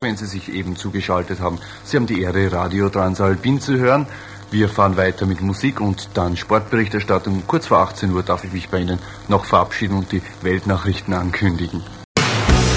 wenn Sie sich eben zugeschaltet haben. Sie haben die Ehre, Radio Transalpin zu hören. Wir fahren weiter mit Musik und dann Sportberichterstattung. Kurz vor 18 Uhr darf ich mich bei Ihnen noch verabschieden und die Weltnachrichten ankündigen.